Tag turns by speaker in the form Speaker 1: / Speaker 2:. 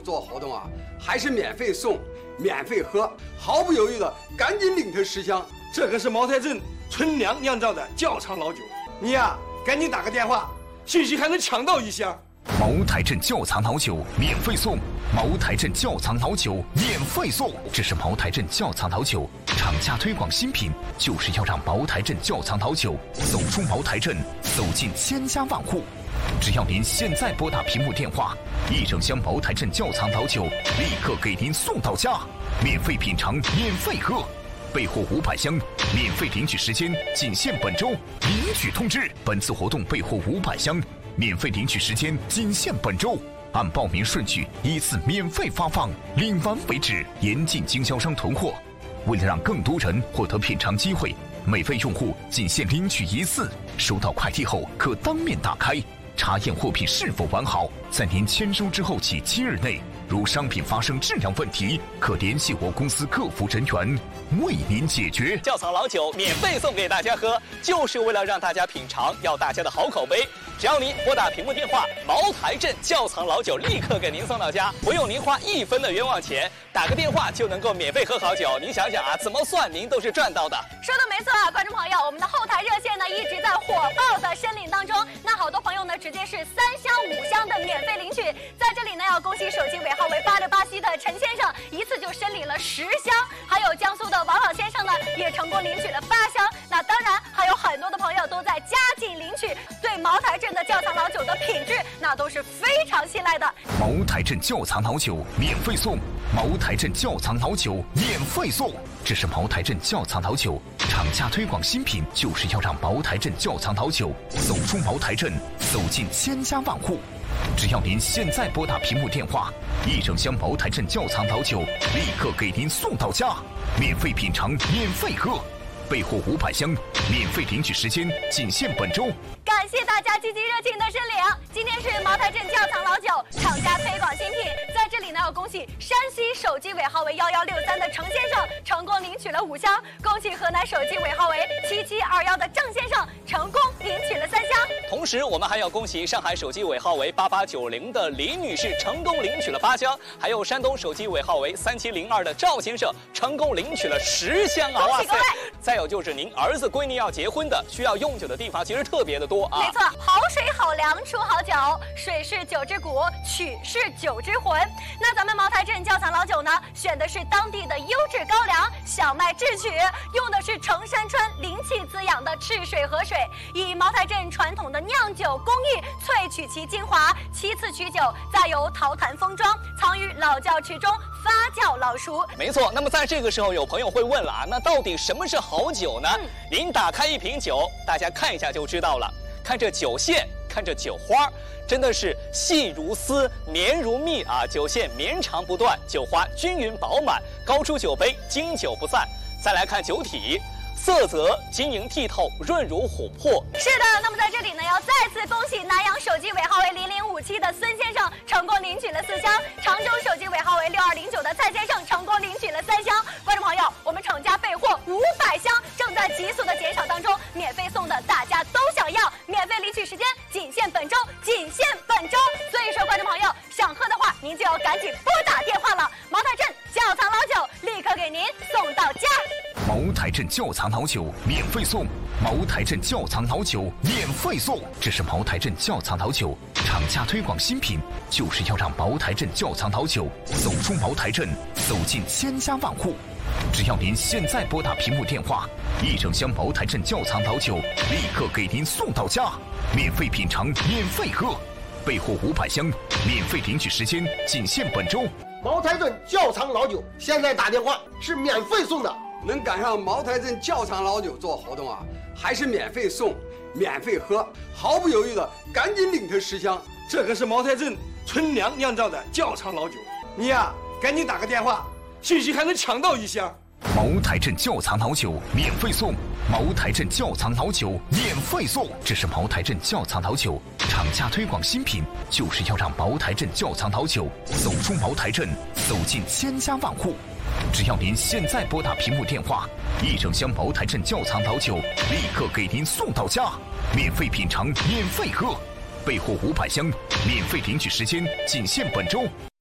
Speaker 1: 做活动啊，还是免费送、免费喝，毫不犹豫的赶紧领它10箱。
Speaker 2: 这可是茅台镇纯粮酿造的窖藏老酒，你呀赶紧打个电话，兴许还能抢到1箱。
Speaker 3: 茅台镇窖藏老酒免费送，茅台镇窖藏老酒免费送。这是茅台镇窖藏老酒厂家推广新品，就是要让茅台镇窖藏老酒走出茅台镇，走进千家万户。只要您现在拨打屏幕电话，1整箱茅台镇窖藏老酒立刻给您送到家，免费品尝，免费喝。备货500箱，免费领取时间仅限本周。领取通知：本次活动备货500箱，免费领取时间仅限本周。按报名顺序依次免费发放，领完为止，严禁经销商囤货。为了让更多人获得品尝机会，每位用户仅限领取1次，收到快递后可当面打开，查验货品是否完好。在您签收之后起7日内，如商品发生质量问题，可联系我公司客服人员为您解决。
Speaker 4: 窖藏老酒免费送给大家喝，就是为了让大家品尝，要大家的好口碑。只要您拨打屏幕电话，茅台镇窖藏老酒立刻给您送到家，不用您花1分的冤枉钱，打个电话就能够免费喝好酒。您想想啊，怎么算您都是赚到的。
Speaker 5: 说的没错啊，观众朋友，我们的后台热线呢一直在火爆的申领当中。那好多朋友呢直接是3箱5箱的免费领取，在这里呢要恭喜手机尾号为8687的陈先生，一次就申领了10箱，还有江苏的王老先生呢也成功领取了8箱。那当然还有很多的朋友都在加紧领取，对茅台镇的窖藏老酒的品质那都是非常信赖的。
Speaker 3: 茅台镇窖藏老酒免费送，茅台镇窖藏老酒免费送。这是茅台镇窖藏老酒厂家推广新品，就是要让茅台镇窖藏老酒走出茅台镇，走进千家万户。只要您现在拨打屏幕电话，1整箱茅台镇窖藏老酒立刻给您送到家，免费品尝，免费喝。备货500箱，免费领取时间仅限本周。
Speaker 5: 感谢大家积极热情的申领。今天是茅台镇窖藏老酒厂家推广新品，在这里呢要恭喜山西手机尾号为1163的程先生成功领取了5箱，恭喜河南手机尾号为7721的郑先生成功领取了3箱。
Speaker 4: 同时我们还要恭喜上海手机尾号为8890的李女士成功领取了8箱，还有山东手机尾号为3702的赵先生成功领取了10箱啊！
Speaker 5: 恭喜各位！
Speaker 4: 再有就是您儿子闺女要结婚的，需要用酒的地方其实特别的多啊。
Speaker 5: 没错，好水好粮出好酒，水是酒之骨，曲是酒之魂。那咱们茅台镇窖藏老酒呢，选的是当地的优质高粱小麦制曲，用的是程山川灵气滋养的赤水河水，以茅台镇传统的酿酒工艺萃取其精华，7次取酒，再由陶坛封装，藏于老窖池中发酵老熟。
Speaker 4: 没错，那么在这个时候有朋友会问了啊，那到底什么是好酒呢？您打开一瓶酒，大家看一下就知道了。看这酒线，看这酒花，真的是细如丝，绵如蜜啊！酒线绵长不断，酒花均匀饱满，高出酒杯，经久不散。再来看酒体，色泽晶莹剔透，润如琥珀。
Speaker 5: 是的，那么在这里呢，要再次恭喜南阳手机尾号为0057的孙先生成功领取了4箱，常州手机尾号为6209的蔡先生成功领取了3箱。观众朋友，我们厂家备货500箱，正在急速的减少当中，免费送的大家都想要，免费领取时间仅限本周，仅限本周。所以说，观众朋友想喝的话，您就要赶紧拨打电话了。茅台镇窖藏老酒立刻给您送到家。
Speaker 3: 茅台镇窖藏老酒免费送，茅台镇窖藏老酒免费送。这是茅台镇窖藏老酒厂家推广新品，就是要让茅台镇窖藏老酒走出茅台镇，走进千家万户。只要您现在拨打屏幕电话，1整箱茅台镇窖藏老酒立刻给您送到家，免费品尝，免费喝。备货500箱，免费领取时间仅限本周。
Speaker 6: 茅台镇窖藏老酒现在打电话是免费送的。
Speaker 1: 能赶上茅台镇窖藏老酒做活动啊，还是免费送、免费喝，毫不犹豫的赶紧领它10箱。
Speaker 2: 这可是茅台镇纯粮酿造的窖藏老酒，你呀赶紧打个电话，兴许还能抢到1箱。
Speaker 3: 茅台镇窖藏老酒免费送，茅台镇窖藏老酒免费送。这是茅台镇窖藏老酒厂家推广新品，就是要让茅台镇窖藏老酒走出茅台镇，走进千家万户。只要您现在拨打屏幕电话，1整箱茅台镇窖藏老酒立刻给您送到家，免费品尝，免费喝。备货500箱，免费领取时间仅限本周。